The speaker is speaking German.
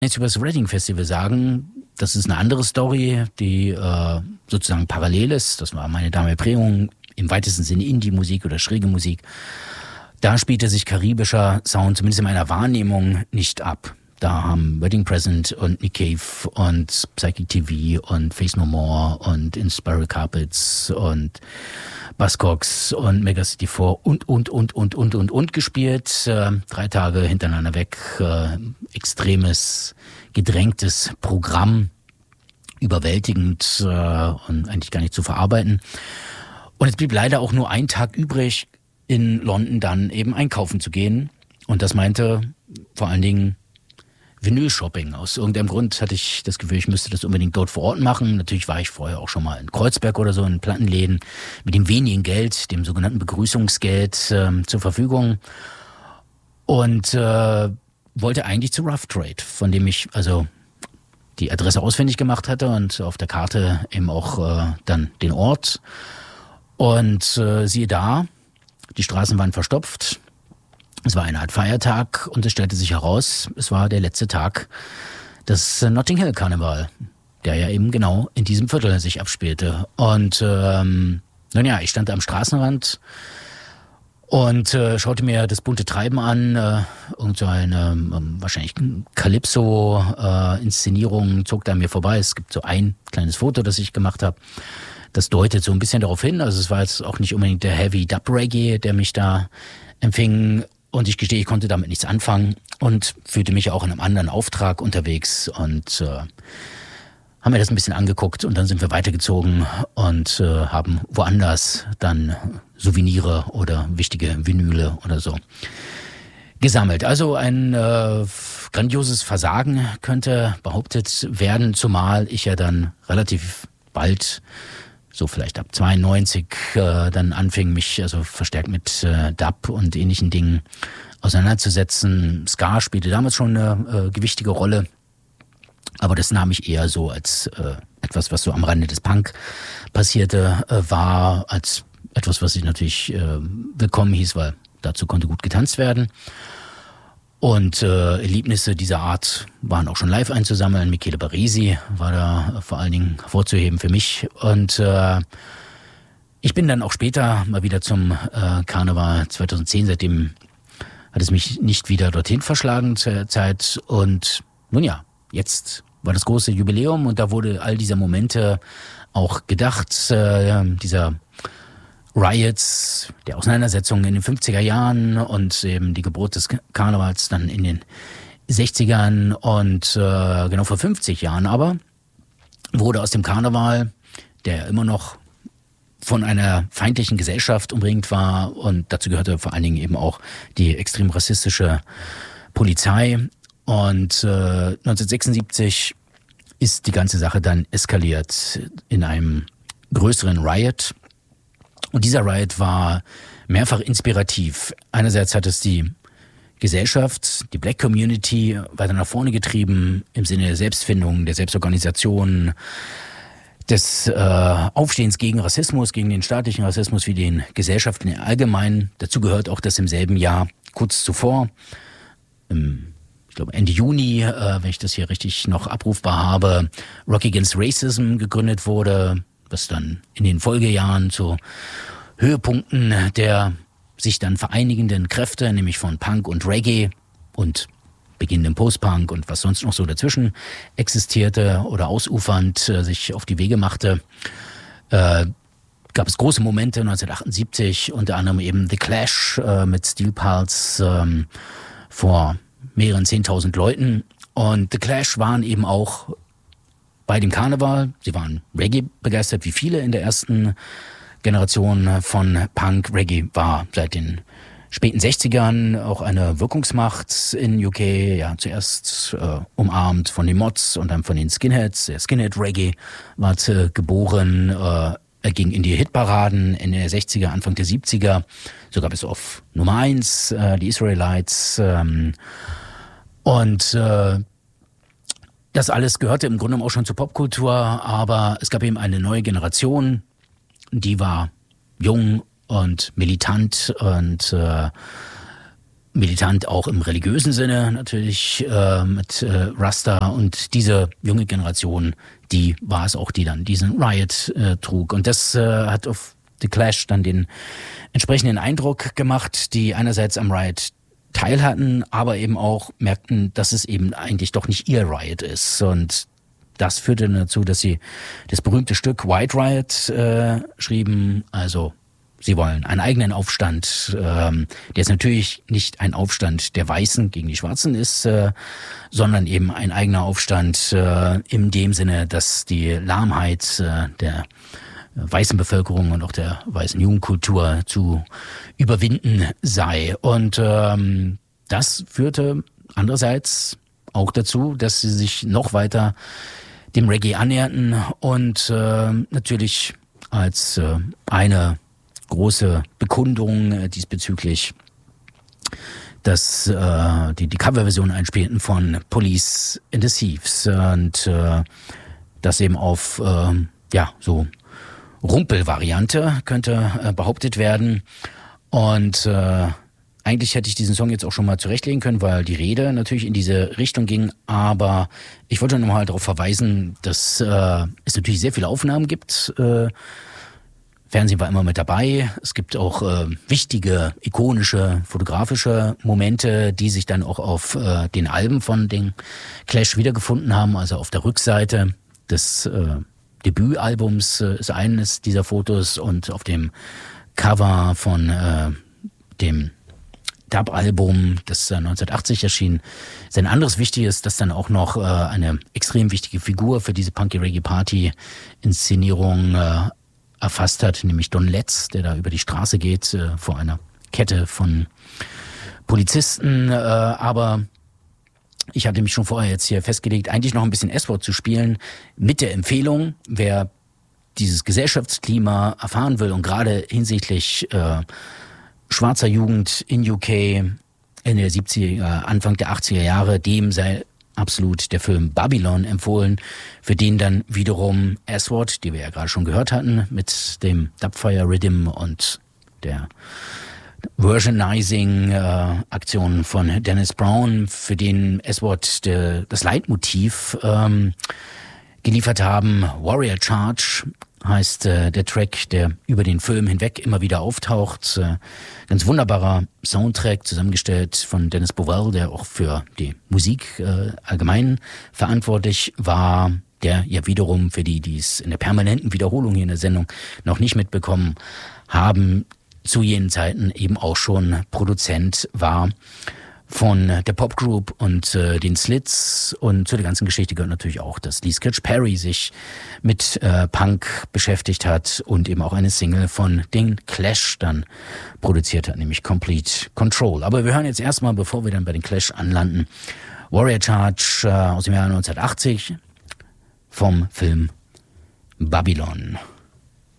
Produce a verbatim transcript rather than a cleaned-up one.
Jetzt über das Reading Festival sagen, das ist eine andere Story, die äh, sozusagen parallel ist. Das war meine damalige Prägung, im weitesten Sinne Indie-Musik oder schräge Musik. Da spielte sich karibischer Sound, zumindest in meiner Wahrnehmung, nicht ab. Da haben Wedding Present und Nick Cave und Psychic T V und Face No More und Inspiral Carpets und Buzzcocks und Megacity vier und, und, und, und, und, und, und gespielt. Äh, drei Tage hintereinander weg. Äh, extremes, gedrängtes Programm. Überwältigend äh, und eigentlich gar nicht zu verarbeiten. Und es blieb leider auch nur ein Tag übrig, in London dann eben einkaufen zu gehen. Und das meinte vor allen Dingen Vinyl-Shopping. Aus irgendeinem Grund hatte ich das Gefühl, ich müsste das unbedingt dort vor Ort machen. Natürlich war ich vorher auch schon mal in Kreuzberg oder so in Plattenläden mit dem wenigen Geld, dem sogenannten Begrüßungsgeld äh, zur Verfügung und äh, wollte eigentlich zu Rough Trade, von dem ich also die Adresse ausfindig gemacht hatte und auf der Karte eben auch äh, dann den Ort. Und äh, siehe da, die Straßen waren verstopft. Es war eine Art Feiertag und es stellte sich heraus, es war der letzte Tag des Notting Hill Karneval, der ja eben genau in diesem Viertel sich abspielte. Und ähm, nun ja, ich stand am Straßenrand und äh, schaute mir das bunte Treiben an. Äh, irgend so eine ähm, wahrscheinlich Calypso-Inszenierung äh, zog da an mir vorbei. Es gibt so ein kleines Foto, das ich gemacht habe. Das deutet so ein bisschen darauf hin. Also es war jetzt auch nicht unbedingt der Heavy Dub Reggae, der mich da empfing. Und ich gestehe, ich konnte damit nichts anfangen und fühlte mich auch in einem anderen Auftrag unterwegs und äh, haben mir das ein bisschen angeguckt und dann sind wir weitergezogen und äh, haben woanders dann Souvenire oder wichtige Vinyle oder so gesammelt. Also ein äh, grandioses Versagen könnte behauptet werden, zumal ich ja dann relativ bald, so vielleicht ab zweiundneunzig, äh, dann anfing, mich also verstärkt mit äh, Dub und ähnlichen Dingen auseinanderzusetzen. Ska spielte damals schon eine äh, gewichtige Rolle, aber das nahm ich eher so als äh, etwas, was so am Rande des Punk passierte, äh, war, als etwas, was ich natürlich äh, willkommen hieß, weil dazu konnte gut getanzt werden. Und äh, Erlebnisse dieser Art waren auch schon live einzusammeln. Michele Baresi war da vor allen Dingen hervorzuheben für mich. Und äh, ich bin dann auch später mal wieder zum äh, Karneval zweitausendzehn. Seitdem hat es mich nicht wieder dorthin verschlagen zur Zeit. Und nun ja, jetzt war das große Jubiläum und da wurde all dieser Momente auch gedacht. Äh, dieser Riots, der Auseinandersetzungen in den fünfziger Jahren und eben die Geburt des Karnevals dann in den sechzigern und äh, genau vor fünfzig Jahren aber wurde aus dem Karneval, der immer noch von einer feindlichen Gesellschaft umringt war und dazu gehörte vor allen Dingen eben auch die extrem rassistische Polizei und äh, neunzehnhundertsechsundsiebzig ist die ganze Sache dann eskaliert in einem größeren Riot. Und dieser Riot war mehrfach inspirativ. Einerseits hat es die Gesellschaft, die Black Community weiter nach vorne getrieben, im Sinne der Selbstfindung, der Selbstorganisation, des äh, Aufstehens gegen Rassismus, gegen den staatlichen Rassismus wie den Gesellschaften im Allgemeinen. Dazu gehört auch, dass im selben Jahr, kurz zuvor, im, ich glaube Ende Juni, äh, wenn ich das hier richtig noch abrufbar habe, Rock Against Racism gegründet wurde, was dann in den Folgejahren zu Höhepunkten der sich dann vereinigenden Kräfte, nämlich von Punk und Reggae und beginnendem Post-Punk und was sonst noch so dazwischen existierte oder ausufernd äh, sich auf die Wege machte, äh, gab es große Momente neunzehnhundertachtundsiebzig, unter anderem eben The Clash äh, mit Steel Pulse ähm, vor mehreren zehntausend Leuten. Und The Clash waren eben auch bei dem Karneval, sie waren Reggae begeistert, wie viele in der ersten Generation von Punk. Reggae war seit den späten sechzigern auch eine Wirkungsmacht in U K, ja zuerst äh, umarmt von den Mods und dann von den Skinheads. Der Skinhead Reggae war äh, geboren, äh, er ging in die Hitparaden Ende der sechziger, Anfang der siebziger, sogar bis auf Nummer eins, äh, die Israelites ähm, und äh, das alles gehörte im Grunde auch schon zur Popkultur, aber es gab eben eine neue Generation, die war jung und militant und äh, militant auch im religiösen Sinne natürlich äh, mit äh, Rasta, und diese junge Generation, die war es auch, die dann diesen Riot äh, trug. Und das äh, hat auf The Clash dann den entsprechenden Eindruck gemacht, die einerseits am Riot teil hatten, aber eben auch merkten, dass es eben eigentlich doch nicht ihr Riot ist. Und das führte dazu, dass sie das berühmte Stück White Riot äh, schrieben, also sie wollen einen eigenen Aufstand, ähm, der ist natürlich nicht ein Aufstand der Weißen gegen die Schwarzen ist, äh, sondern eben ein eigener Aufstand äh, in dem Sinne, dass die Lahmheit äh, der weißen Bevölkerung und auch der weißen Jugendkultur zu überwinden sei. Und ähm, das führte andererseits auch dazu, dass sie sich noch weiter dem Reggae annäherten und äh, natürlich als äh, eine große Bekundung äh, diesbezüglich, dass äh, die, die Coverversion einspielten von Police in the Thieves und äh, das eben auf äh, ja so Rumpel-Variante könnte äh, behauptet werden. Und äh, eigentlich hätte ich diesen Song jetzt auch schon mal zurechtlegen können, weil die Rede natürlich in diese Richtung ging. Aber ich wollte noch mal darauf verweisen, dass äh, es natürlich sehr viele Aufnahmen gibt. Äh, Fernsehen war immer mit dabei. Es gibt auch äh, wichtige, ikonische, fotografische Momente, die sich dann auch auf äh, den Alben von den Clash wiedergefunden haben. Also auf der Rückseite des äh, Debütalbums äh, ist eines dieser Fotos und auf dem Cover von äh, dem Dub-Album, das neunzehnhundertachtzig erschien, ist ein anderes Wichtiges, das dann auch noch äh, eine extrem wichtige Figur für diese Punky-Reggae-Party-Inszenierung äh, erfasst hat, nämlich Don Letts, der da über die Straße geht äh, vor einer Kette von Polizisten. Äh, aber ich hatte mich schon vorher jetzt hier festgelegt, eigentlich noch ein bisschen S-Wort zu spielen, mit der Empfehlung, wer dieses Gesellschaftsklima erfahren will und gerade hinsichtlich äh, schwarzer Jugend in U K Ende der siebziger, Anfang der achtziger Jahre, dem sei absolut der Film Babylon empfohlen, für den dann wiederum S-Wort, die wir ja gerade schon gehört hatten, mit dem Dubfire Rhythm und der Versionizing-Aktion äh, von Dennis Brown, für den S-Wort das Leitmotiv ähm, geliefert haben. Warrior Charge heißt äh, der Track, der über den Film hinweg immer wieder auftaucht. Äh, ganz wunderbarer Soundtrack, zusammengestellt von Dennis Bovell, der auch für die Musik äh, allgemein verantwortlich war, der ja wiederum für die, die es in der permanenten Wiederholung hier in der Sendung noch nicht mitbekommen haben, zu jenen Zeiten eben auch schon Produzent war von der Popgroup und äh, den Slits. Und zu der ganzen Geschichte gehört natürlich auch, dass Lee Scratch Perry sich mit äh, Punk beschäftigt hat und eben auch eine Single von den Clash dann produziert hat, nämlich Complete Control. Aber wir hören jetzt erstmal, bevor wir dann bei den Clash anlanden, Warrior Charge äh, aus dem Jahr neunzehnhundertachtzig vom Film Babylon.